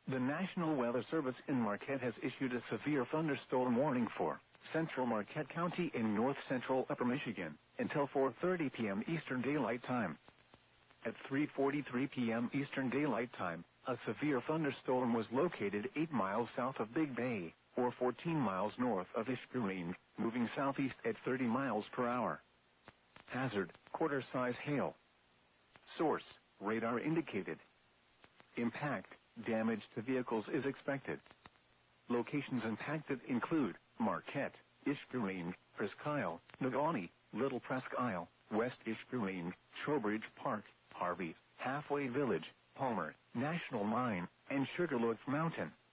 The National Weather Service in Marquette has issued a severe thunderstorm warning for central Marquette County in north-central Upper Michigan until 4:30 p.m. Eastern Daylight Time. At 3:43 p.m. Eastern Daylight Time, a severe thunderstorm was located 8 miles south of Big Bay, or 14 miles north of Ishpeming, moving southeast at 30 miles per hour. Hazard, quarter-size hail. Source, radar indicated. Impact, damage to vehicles is expected. Locations impacted include Marquette, Ishpeming, Presque Isle, Negaunee, Little Presque Isle, West Ishpeming, Trowbridge Park, Harvey, Halfway Village, Palmer, National Mine, and Sugarloaf Mountain.